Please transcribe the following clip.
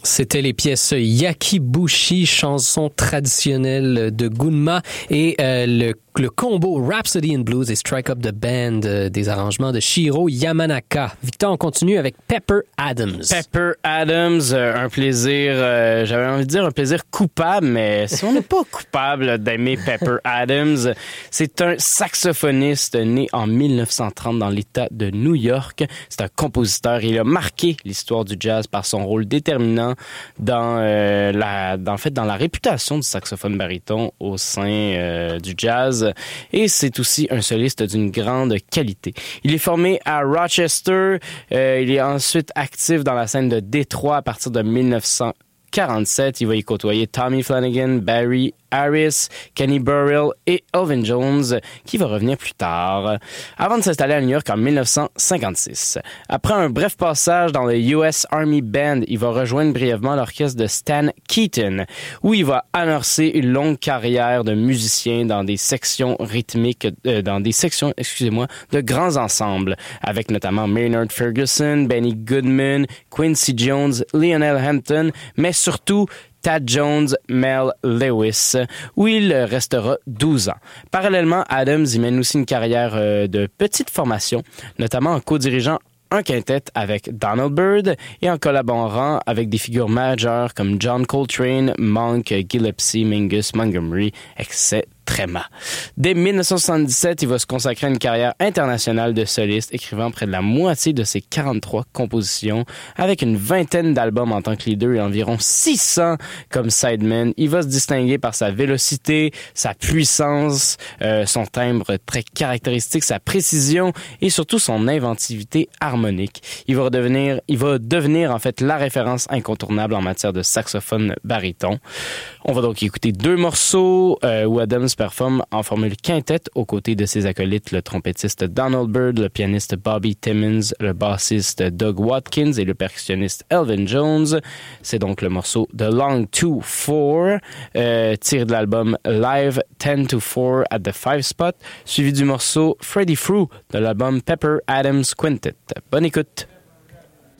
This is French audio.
C'était les pièces Yakibushi, chanson traditionnelle de Gunma, et le combo Rhapsody in Blues et Strike Up the Band, des arrangements de Shiro Yamanaka. Victor, on continue avec Pepper Adams. Pepper Adams, un plaisir, j'avais envie de dire un plaisir coupable, mais si on n'est pas coupable d'aimer Pepper Adams, c'est un saxophoniste né en 1930 dans l'État de New York. C'est un compositeur. Il a marqué l'histoire du jazz par son rôle déterminant dans la réputation du saxophone baryton au sein du jazz. Et c'est aussi un soliste d'une grande qualité. Il est formé à Rochester. Il est ensuite actif dans la scène de Détroit à partir de 1947. Il va y côtoyer Tommy Flanagan, Barry Harris, Kenny Burrell et Elvin Jones, qui va revenir plus tard, avant de s'installer à New York en 1956. Après un bref passage dans le US Army Band, il va rejoindre brièvement l'orchestre de Stan Keaton, où il va amorcer une longue carrière de musicien dans des sections rythmiques, de grands ensembles, avec notamment Maynard Ferguson, Benny Goodman, Quincy Jones, Lionel Hampton, mais surtout Thad Jones, Mel Lewis, où il restera 12 ans. Parallèlement, Adams y mène aussi une carrière de petite formation, notamment en co-dirigeant un quintet avec Donald Byrd et en collaborant avec des figures majeures comme John Coltrane, Monk, Gillespie, Mingus, Montgomery, etc. Dès 1977, il va se consacrer à une carrière internationale de soliste, écrivant près de la moitié de ses 43 compositions, avec une vingtaine d'albums en tant que leader et environ 600 comme sideman. Il va se distinguer par sa vélocité, sa puissance, son timbre très caractéristique, sa précision et surtout son inventivité harmonique. Il va devenir en fait la référence incontournable en matière de saxophone baryton. On va donc écouter deux morceaux où Adams performe en formule quintette aux côtés de ses acolytes, le trompettiste Donald Byrd, le pianiste Bobby Timmons, le bassiste Doug Watkins et le percussionniste Elvin Jones. C'est donc le morceau The Long 2-4, tiré de l'album Live 10-4 at the 5 Spot, suivi du morceau Freddie Frew de l'album Pepper Adams Quintet. Bonne écoute!